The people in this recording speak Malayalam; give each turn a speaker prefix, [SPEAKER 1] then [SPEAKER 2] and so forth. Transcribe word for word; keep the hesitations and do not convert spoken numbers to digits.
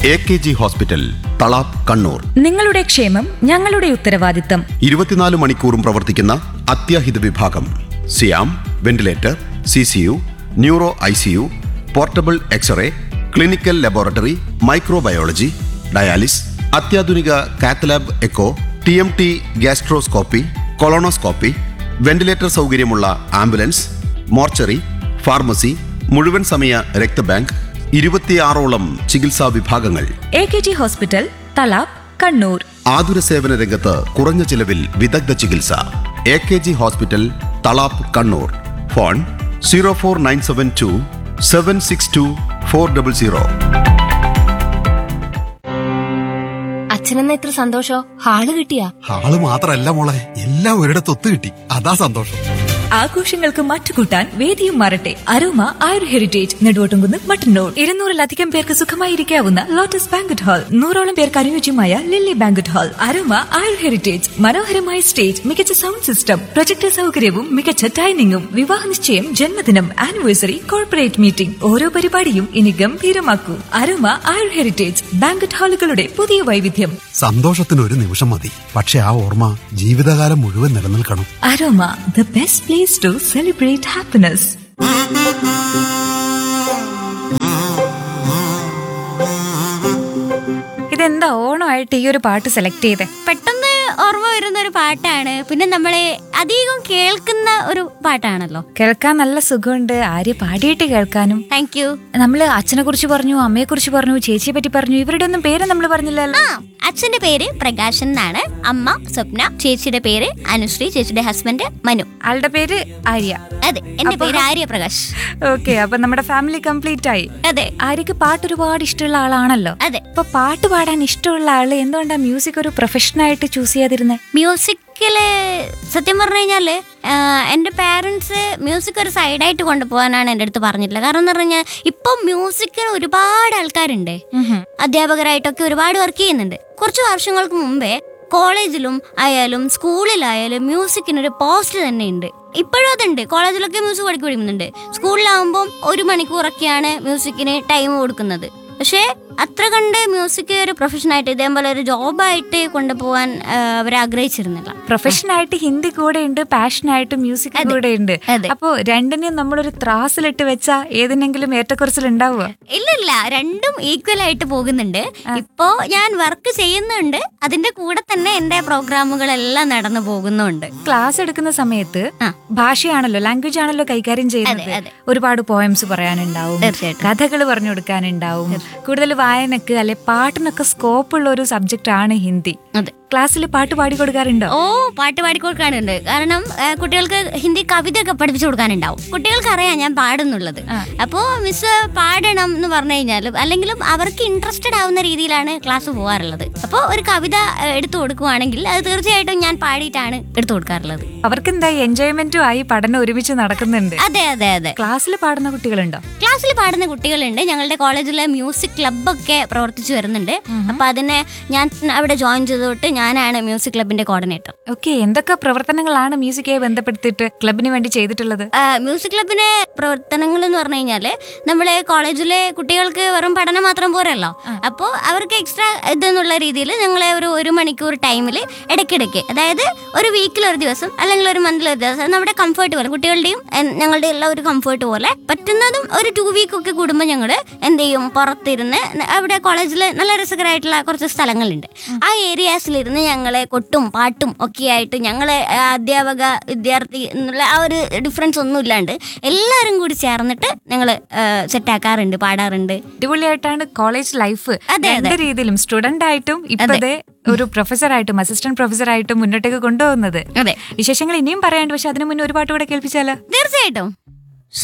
[SPEAKER 1] A K G hospital, Thalap, Kannur.
[SPEAKER 2] നിങ്ങളുടെ ക്ഷേമം ഞങ്ങളുടെ ഉത്തരവാദിത്തം.
[SPEAKER 1] ഇരുപത്തിനാല് മണിക്കൂറും പ്രവർത്തിക്കുന്ന അത്യാഹിത വിഭാഗം. സിയാം, ventilator, C C U, neuro I C U, portable x-ray, clinical laboratory, microbiology, dialysis, അത്യാധുനിക cath lab echo, T M T, gastroscopy, colonoscopy, ventilator സൗകര്യമുള്ള ആംബുലൻസ്, മോർച്ചറി, ഫാർമസി, മുഴുവൻ സമയ രക്തബാങ്ക്, ഇരുപത്തിയാറോളം ചികിത്സാ വിഭാഗങ്ങൾ.
[SPEAKER 2] A K G hospital, Thalap, Kannur.
[SPEAKER 1] ആതുര സേവന രംഗത്ത് കുറഞ്ഞ ചിലവിൽ വിദഗ്ധ ചികിത്സ. A K G hospital, Thalap, Kannur. Phone zero four nine seven to seven six to four double zero.
[SPEAKER 3] അച്ഛനെന്ന ഇത്ര സന്തോഷോ? ഹാള് കിട്ടിയാ?
[SPEAKER 4] ഹാള് മാത്രല്ല മോളെ, എല്ലാം ഒരിടത്ത് ഒത്തു കിട്ടി, അതാ സന്തോഷം.
[SPEAKER 2] ആഘോഷങ്ങൾക്ക് മാറ്റുകൂട്ടാൻ വേദിയും മാറട്ടെ. അരോമ ആയുർ ഹെറിറ്റേജ്, നെടുവോട്ടുംകുന്ന്, മട്ടന്നൂർ. ഇരുന്നൂറിലധികം പേർക്ക് സുഖമായി ഇരിക്കാവുന്ന ലോട്ടസ് ബാങ്കറ്റ് ഹാൾ, നൂറോളം പേർക്ക് അനുയോജ്യമായ ലില്ലി ബാങ്കറ്റ് ഹാൾ. അരോമ ആയുർ ഹെറിറ്റേജ്, മനോഹരമായ സ്റ്റേജ്, മികച്ച സൗണ്ട് സിസ്റ്റം, പ്രൊജക്ടർ സൗകര്യവും മികച്ച ഡൈനിങ്ങും. വിവാഹ നിശ്ചയം, ജന്മദിനം, ആനിവേഴ്സറി, കോർപ്പറേറ്റ് മീറ്റിംഗ്, ഓരോ പരിപാടിയും ഇനി ഗംഭീരമാക്കൂ. അരോമ ആയുർ ഹെറിറ്റേജ് ബാങ്കറ്റ് ഹാളുകളുടെ പുതിയ വൈവിധ്യം.
[SPEAKER 4] സന്തോഷത്തിന് ഒരു നിമിഷം മതി, പക്ഷെ ആ ഓർമ്മ ജീവിതകാലം മുഴുവൻ നിലനിൽക്കണം.
[SPEAKER 2] Aroma, the best place to celebrate happiness. ഇതെന്താ ഓണമായിട്ട് ഈ ഒരു പാട്ട് സെലക്ട് ചെയ്തേ?
[SPEAKER 5] പെട്ടെന്ന് ഓർമ്മ വരുന്ന ഒരു പാട്ടാണ്. പിന്നെ നമ്മളെ അധികം കേൾക്കുന്ന ഒരു പാട്ടാണല്ലോ.
[SPEAKER 2] കേൾക്കാൻ നല്ല സുഖമുണ്ട്. ആര്യ പാടിയിട്ട് കേൾക്കാനും.
[SPEAKER 5] Thank you.
[SPEAKER 2] നമ്മള് അച്ഛനെ കുറിച്ച് പറഞ്ഞു, അമ്മയെ കുറിച്ച് പറഞ്ഞു, ചേച്ചിയെ പറ്റി പറഞ്ഞു. ഇവരുടെ ഒന്നും പേര് നമ്മൾ പറഞ്ഞില്ലല്ലോ.
[SPEAKER 5] അച്ഛന്റെ പേര് പ്രകാശൻ എന്നാണ്, അമ്മ സ്വപ്ന, ചേച്ചിയുടെ പേര് അനുശ്രീ, ചേച്ചിയുടെ ഹസ്ബൻഡ് മനു,
[SPEAKER 2] ആളുടെ പേര് ആര്യ.
[SPEAKER 5] അതെ, എന്റെ പേര് ആര്യ പ്രകാശ്.
[SPEAKER 2] ഓക്കെ, അപ്പൊ നമ്മുടെ ഫാമിലി കംപ്ലീറ്റ് ആയി.
[SPEAKER 5] അതെ.
[SPEAKER 2] ആര്യക്ക് പാട്ട് ഒരുപാട് ഇഷ്ടമുള്ള ആളാണല്ലോ.
[SPEAKER 5] അതെ.
[SPEAKER 2] അപ്പൊ പാട്ട് പാടാൻ ഇഷ്ടമുള്ള ആള് എന്തുകൊണ്ടാ മ്യൂസിക് ഒരു പ്രൊഫഷനായിട്ട് ചൂസ് ചെയ്യാതിരുന്നേ?
[SPEAKER 5] മ്യൂസിക്കില് സത്യം പറഞ്ഞു കഴിഞ്ഞാല് എൻ്റെ പാരൻസ് മ്യൂസിക് ഒരു സൈഡായിട്ട് കൊണ്ടുപോകാനാണ് എൻ്റെ അടുത്ത് പറഞ്ഞിട്ടുള്ളത്. കാരണം എന്ന് പറഞ്ഞു കഴിഞ്ഞാൽ ഇപ്പൊ മ്യൂസിക്കിന് ഒരുപാട് ആൾക്കാരുണ്ട്, അധ്യാപകരായിട്ടൊക്കെ ഒരുപാട് വർക്ക് ചെയ്യുന്നുണ്ട്. കുറച്ച് വർഷങ്ങൾക്ക് മുമ്പേ കോളേജിലും ആയാലും സ്കൂളിലായാലും മ്യൂസിക്കിനൊരു പോസ്റ്റ് തന്നെ ഉണ്ട്. ഇപ്പോഴും അതുണ്ട്. കോളേജിലൊക്കെ മ്യൂസിക് പഠിക്കുന്നുണ്ട്. സ്കൂളിലാവുമ്പം ഒരു മണിക്കൂറൊക്കെയാണ് മ്യൂസിക്കിന് ടൈം കൊടുക്കുന്നത്. പക്ഷേ അത്ര കണ്ട് മ്യൂസിക് ഒരു പ്രൊഫഷനായിട്ട് ഇതേപോലെ ഒരു ജോബായിട്ട് കൊണ്ടുപോകാൻ അവർ ആഗ്രഹിച്ചിരുന്നില്ല.
[SPEAKER 2] പ്രൊഫഷനായിട്ട് ഹിന്ദി കൂടെ ഉണ്ട്, പാഷനായിട്ട് മ്യൂസിക് കൂടെ ഉണ്ട്. അപ്പോ രണ്ടിനെയും നമ്മളൊരു ത്രാസിലിട്ട് വെച്ചാ ഏതിനെങ്കിലും ഏറ്റക്കുറച്ചിൽ ഉണ്ടാവുക?
[SPEAKER 5] ഇല്ല ഇല്ല, രണ്ടും ഈക്വൽ ആയിട്ട് പോകുന്നുണ്ട്. ഇപ്പോ ഞാൻ വർക്ക് ചെയ്യുന്നുണ്ട്, അതിന്റെ കൂടെ തന്നെ എന്റെ പ്രോഗ്രാമുകളെല്ലാം നടന്നു പോകുന്നുണ്ട്.
[SPEAKER 2] ക്ലാസ് എടുക്കുന്ന സമയത്ത് ഭാഷയാണല്ലോ, ലാംഗ്വേജ് ആണല്ലോ കൈകാര്യം ചെയ്യുന്നത്. ഒരുപാട് പോയംസ് പറയാനുണ്ടാവും, കഥകൾ പറഞ്ഞു കൊടുക്കാനുണ്ടാവും. കൂടുതൽ വായനക്ക് അല്ലെ പാട്ടിനൊക്കെ സ്കോപ്പ് ഉള്ള ഒരു സബ്ജക്റ്റ് ആണ് ഹിന്ദി. ക്ലാസ്സിൽ പാട്ട് പാടി കൊടുക്കാറുണ്ടോ?
[SPEAKER 5] ഓ, പാട്ട് പാടി കൊടുക്കാറുണ്ട്. കാരണം കുട്ടികൾക്ക് ഹിന്ദി കവിതയൊക്കെ പഠിപ്പിച്ചു കൊടുക്കാനുണ്ടാവും. കുട്ടികൾക്ക് അറിയാം ഞാൻ പാടുന്നുള്ളത്. അപ്പോ മിസ് പാടണം എന്ന് പറഞ്ഞു കഴിഞ്ഞാലും അല്ലെങ്കിലും അവർക്ക് ഇൻട്രസ്റ്റഡ് ആവുന്ന രീതിയിലാണ് ക്ലാസ് പോകാറുള്ളത്. അപ്പോൾ ഒരു കവിത എടുത്തു കൊടുക്കുവാണെങ്കിൽ അത് തീർച്ചയായിട്ടും ഞാൻ പാടിയിട്ടാണ് എടുത്തു കൊടുക്കാറുള്ളത്.
[SPEAKER 2] അവർക്ക് എന്താ എൻജോയ്മെന്റും ആയി പഠനം ഒരുമിച്ച് നടക്കുന്നുണ്ട്.
[SPEAKER 5] അതെ അതെ അതെ.
[SPEAKER 2] ക്ലാസ്സിൽ പാടുന്ന കുട്ടികളുണ്ടോ?
[SPEAKER 5] ക്ലാസ്സിൽ പാടുന്ന കുട്ടികളുണ്ട്. ഞങ്ങളുടെ കോളേജിലെ മ്യൂസിക് ക്ലബ്ബൊക്കെ പ്രവർത്തിച്ചു വരുന്നുണ്ട്. അപ്പൊ അതിനെ ഞാൻ അവിടെ ജോയിൻ ചെയ്തോട്ട് ഞാനാണ് മ്യൂസിക് ക്ലബിന്റെ കോർഡിനേറ്റർ.
[SPEAKER 2] ഓക്കെ, എന്തൊക്കെ പ്രവർത്തനങ്ങളാണ് മ്യൂസിക്കുമായി ബന്ധപ്പെടുത്തിയിട്ട് ക്ലബിന് വേണ്ടി ചെയ്തിട്ടുള്ളത്?
[SPEAKER 5] മ്യൂസിക് ക്ലബിന്റെ പ്രവർത്തനങ്ങൾ എന്ന് പറഞ്ഞു കഴിഞ്ഞാല് നമ്മളെ കോളേജിലെ കുട്ടികൾക്ക് വെറും പഠനം മാത്രം പോരല്ലോ. അപ്പോൾ അവർക്ക് എക്സ്ട്രാ ഇതെന്നുള്ള രീതിയിൽ ഞങ്ങളെ ഒരു ഒരു മണിക്കൂർ ടൈമിൽ ഇടയ്ക്കിടയ്ക്ക്, അതായത് ഒരു വീക്കിൽ ഒരു ദിവസം അല്ലെങ്കിൽ ഒരു മന്തിൽ ഒരു ദിവസം നമ്മുടെ കംഫർട്ട് പോലെ, കുട്ടികളുടെയും ഞങ്ങളുടെ എല്ലാം ഒരു കംഫർട്ട് പോലെ പറ്റുന്നതും ഒരു ടു വീക്ക് ഒക്കെ കൂടുമ്പോൾ ഞങ്ങൾ എന്ത് ചെയ്യും, പുറത്തിരുന്ന് അവിടെ കോളേജിൽ നല്ല രസകരമായിട്ടുള്ള കുറച്ച് സ്ഥലങ്ങളുണ്ട്. ആ ഏരിയാസിൽ ഞങ്ങളെ കൊട്ടും പാട്ടും ഒക്കെ ആയിട്ട് ഞങ്ങളെ അധ്യാപക വിദ്യാർത്ഥി എന്നുള്ള ആ ഒരു ഡിഫറൻസ് ഒന്നും ഇല്ലാണ്ട് എല്ലാവരും കൂടി ചേർന്നിട്ട് ഞങ്ങൾ സെറ്റാക്കാറുണ്ട്, പാടാറുണ്ട്.
[SPEAKER 2] അടിപൊളിയായിട്ടാണ് കോളേജ് ലൈഫ്. രണ്ട് രീതിയിലും സ്റ്റുഡന്റ് ആയിട്ടും ഇപ്പഴത്തെ ഒരു പ്രൊഫസറായിട്ടും അസിസ്റ്റന്റ് പ്രൊഫസറായിട്ടും മുന്നോട്ടേക്ക് കൊണ്ടുപോകുന്നത്. വിശേഷങ്ങൾ ഇനിയും പറയാണ്ട്, പക്ഷെ അതിനു മുന്നേ ഒരു പാട്ട് കൂടെ കേൾപ്പിച്ചാലോ?
[SPEAKER 5] തീർച്ചയായിട്ടും.